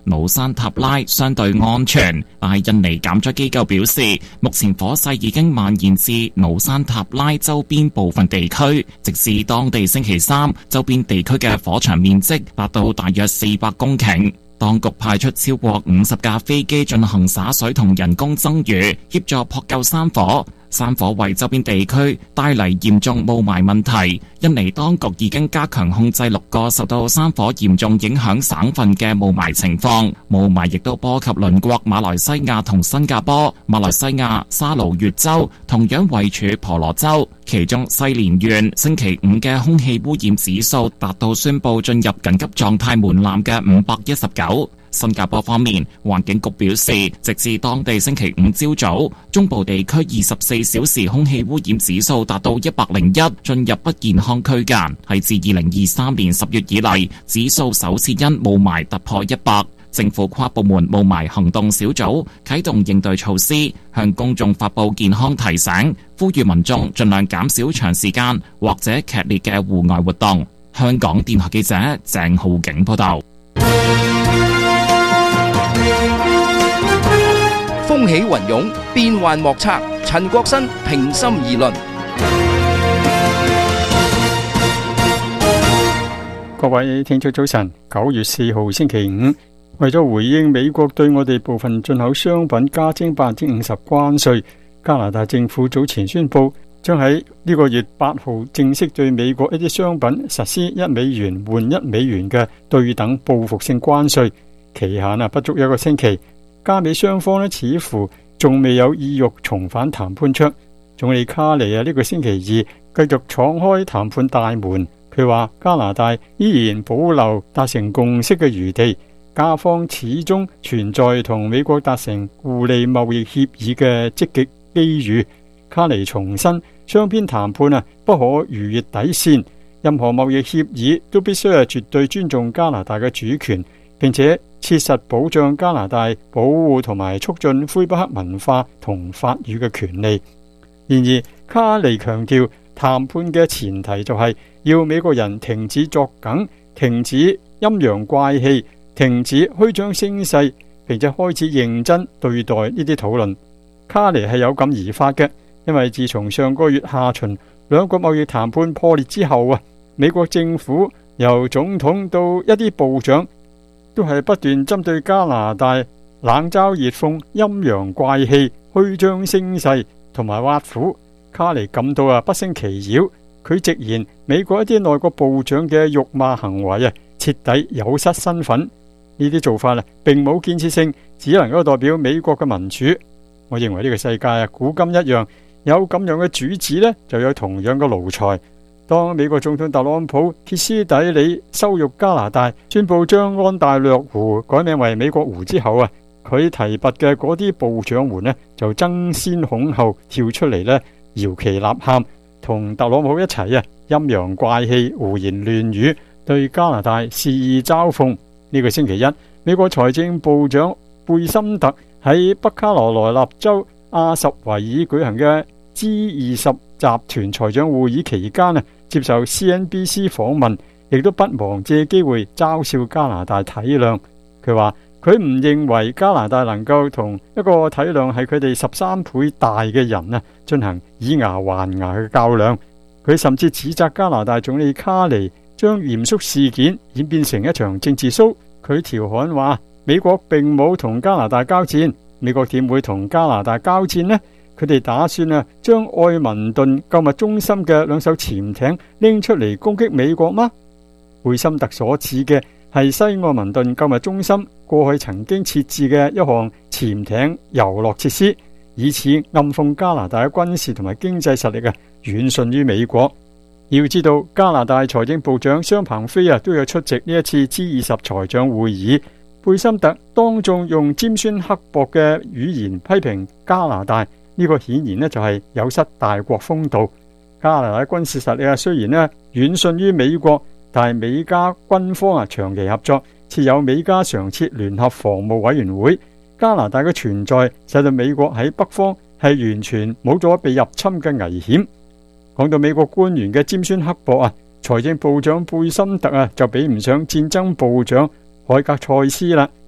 努山塔拉相對安全，但係印尼減災機構表示，目前火勢已經蔓延至努山塔拉周邊部分地區，直至當地星期三，周邊地區嘅火場面積達到大約400公頃。當局派出超過50架飛機進行灑水同人工增雨，協助撲救山火。山火為周邊地區帶嚟嚴重霧霾問題。印尼當局已經加強控制6個受到山火嚴重影響省份嘅霧霾情況。霧霾亦都波及鄰國馬來西亞同新加坡。馬來西亞沙勞越州同樣位處婆羅洲，其中西連縣星期五嘅空氣污染指數達到宣布進入緊急狀態門檻嘅519。新加坡方面，環境局表示，直至當地星期五朝早，中部地區24小時空氣污染指數達到101，進入不健康區間，係自2023年10月以嚟，指數首次因霧霾突破100。政府跨部門霧霾行動小組啟動應對措施，向公眾發布健康提醒，呼籲民眾盡量減少長時間或者劇烈嘅戶外活動。香港電台記者鄭浩景報道。 風起雲湧，變幻莫測。陳國新平心而論。 各位聽眾早晨，9月4號星期五，為咗回應美國對我哋部分進口商品加徵50%關稅，加拿大政府早前宣布，將喺呢個月8號正式對美國一啲商品實施$1換$1嘅對等報復性關稅，期限不足1個星期。加美雙方似乎仲未有意欲重返談判桌。總理卡尼呢個星期二繼續闖開談判大門，佢話加拿大依然保留達成共識嘅餘地，加方始終存在同美國達成互利貿易協議嘅積極機遇。卡尼重申雙邊談判不可逾越底線，任何貿易協議都必須絕對尊重加拿大嘅主權，並且切實保障加拿大保護同埋促進魁北克文化同法語嘅權利。然而，卡尼強調談判嘅前提就係要美國人停止作梗，停止陰陽怪氣，停止虛張聲勢，並且開始認真對待呢啲討論。卡尼係有感而發嘅，因為自從上個月下旬兩國貿易談判破裂之後美國政府由總統到一啲部長都係不斷針對加拿大冷嘲熱諷、陰陽怪氣、虛張聲勢同埋挖苦。卡尼感到不勝其擾，佢直言美國一啲內閣部長嘅辱罵行為徹底有失身份。呢啲做法並冇建設性，只能夠代表美國嘅民主。我認為呢個世界古今一樣，有咁樣嘅主子就有同樣嘅奴才。當美國總統特朗普歇斯底里羞辱加拿大，宣布將安大略湖改名為美國湖之後佢提拔嘅嗰啲部長們就爭先恐後跳出嚟搖旗吶喊，同特朗普一齊陰陽怪氣、胡言亂語，對加拿大肆意嘲諷。呢個星期一，美國財政部長貝森特喺北卡羅來納州阿什維爾舉行嘅 G20 集團財長會議期間接受 CNBC 訪問，亦都不忘借機會嘲笑加拿大體諒。佢話佢唔認為加拿大能夠同一個體諒係佢哋13倍大嘅人進行以牙還牙嘅較量。佢甚至指責加拿大總理卡尼將嚴肅事件演變成一場政治 show。佢調侃話美國並冇同加拿大交戰，美國點會同加拿大交戰呢？佢哋打算將愛民頓購物中心嘅2艘潛艇拎出嚟攻擊美國嗎？貝森特所指嘅係西愛民頓購物中心過去曾經設置嘅一項潛艇遊樂設施，以此暗諷加拿大嘅軍事同埋經濟實力遠遜於美國。要知道加拿大財政部長商鵬飛都有出席呢一次 G20 財長會議。貝森特當眾用尖酸刻薄嘅語言批評加拿大，呢個顯然就係有失大國風度。加拿大軍事實力雖然遠遜於美國，但係美加軍方長期合作，設有美加常設聯合防務委員會。加拿大嘅存在使到美國喺北方係完全冇咗被入侵嘅危險。講到美國官員嘅尖酸刻薄財政部長貝森特就比唔上戰爭部長海格塞斯啦。